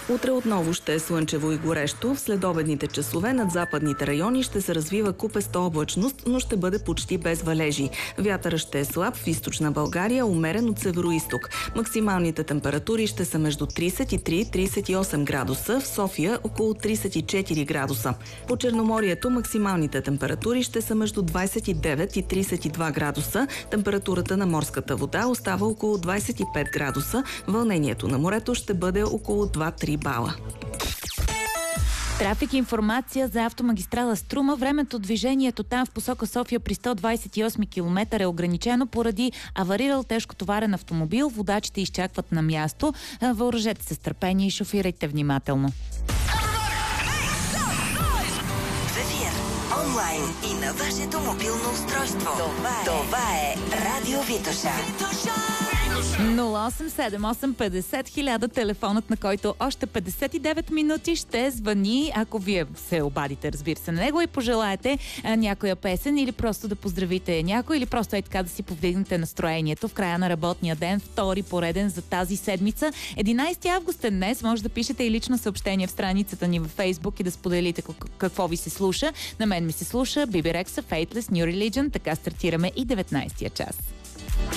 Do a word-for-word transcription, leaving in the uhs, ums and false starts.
Утре отново ще е слънчево и горещо. В следобедните часове над западните райони ще се развива купеста облачност, но ще бъде почти без валежи. Вятъра ще е слаб в източна България, умерен от североизток. Максималните температури ще са между тридесет и три и тридесет и осем градуса, в София около тридесет и четири градуса. По Черноморието максималните температури ще са между двадесет и девет и тридесет и два градуса. Температурата на морската вода остава около двадесет и пет градуса. Вълнението на морето ще бъде около два-три бала. Трафик и информация за автомагистрала Струма. Времето движението там в посока София при сто двадесет и осми километър е ограничено поради аварирал тежкотоварен автомобил. Водачите изчакват на място. Въоръжете се с търпение и шофирайте внимателно. В ефир, онлайн и на вашето мобилно устройство. Това е, Това е Радио Витоша. нула осем седем осем петдесет хиляда, телефонът, на който още петдесет и девет минути ще звъни, ако вие се обадите, разбира се, на него и пожелаете а, някоя песен или просто да поздравите някой, или просто е така да си повдигнете настроението в края на работния ден, втори пореден за тази седмица. единадесети август е днес, може да пишете и лично съобщение в страницата ни във Фейсбук и да споделите какво ви се слуша. На мен ми се слуша Биби Рекса, Faithless, New Religion, така стартираме и деветнадесетия час.